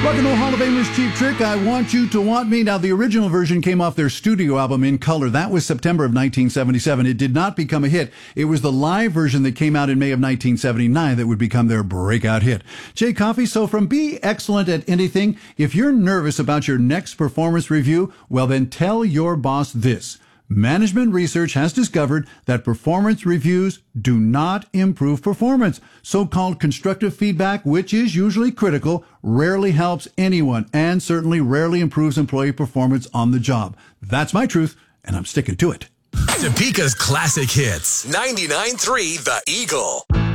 Rock and Roll Hall of Famers Cheap Trick, I Want You to Want Me. Now, the original version came off their studio album In Color. That was September of 1977. It did not become a hit. It was the live version that came out in May of 1979 that would become their breakout hit. Jay Coffey, so from Be Excellent at Anything, if you're nervous about your next performance review, well then tell your boss this. Management research has discovered that performance reviews do not improve performance. So-called constructive feedback, which is usually critical, rarely helps anyone and certainly rarely improves employee performance on the job. That's my truth, and I'm sticking to it. Topeka's classic hits. 99.3 The Eagle.